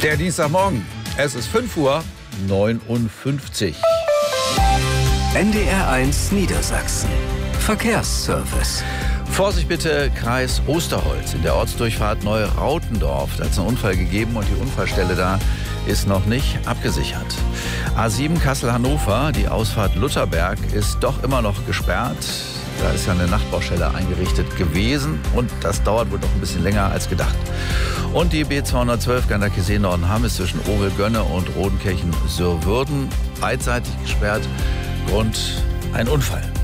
Der Dienstagmorgen. Es ist 5:59 Uhr. NDR1 Niedersachsen. Verkehrsservice. Vorsicht bitte, Kreis Osterholz. In der Ortsdurchfahrt Neurautendorf. Da hat es einen Unfall gegeben und die Unfallstelle da ist noch nicht abgesichert. A7 Kassel-Hannover, die Ausfahrt Lutherberg, ist doch immer noch gesperrt. Da ist ja eine Nachtbaustelle eingerichtet gewesen und das dauert wohl doch ein bisschen länger als gedacht. Und die B212 Ganderkesee-Nordenham ist zwischen Ovel-Gönne und Rodenkirchen-Sürwürden beidseitig gesperrt. Grund: ein Unfall.